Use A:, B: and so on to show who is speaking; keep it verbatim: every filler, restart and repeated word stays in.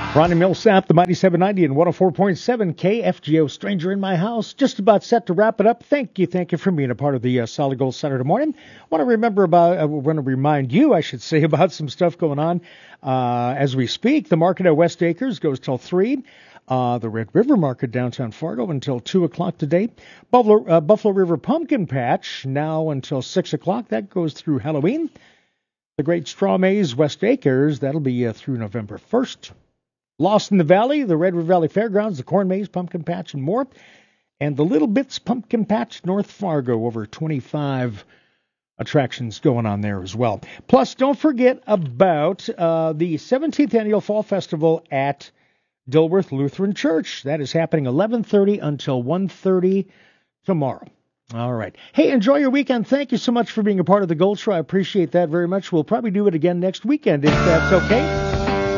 A: Ronnie Millsap, the Mighty seven ninety and one oh four point seven K F G O, Stranger in My House. Just about set to wrap it up. Thank you, thank you for being a part of the uh, Solid Gold Saturday morning. Want to remember about, I uh, want to remind you, I should say, about some stuff going on uh, as we speak. The market at West Acres goes till three. Uh, the Red River Market downtown Fargo until two o'clock today. Buffalo, uh, Buffalo River Pumpkin Patch now until six o'clock. That goes through Halloween. The Great Straw Maze, West Acres, that'll be uh, through November first. Lost in the Valley, the Red River Valley Fairgrounds, the Corn Maze, Pumpkin Patch, and more. And the Little Bits Pumpkin Patch, North Fargo, over twenty-five attractions going on there as well. Plus, don't forget about uh, the seventeenth Annual Fall Festival at Dilworth Lutheran Church. That is happening eleven thirty until one thirty tomorrow. All right. Hey, enjoy your weekend. Thank you so much for being a part of the Gold Show. I appreciate that very much. We'll probably do it again next weekend if that's okay.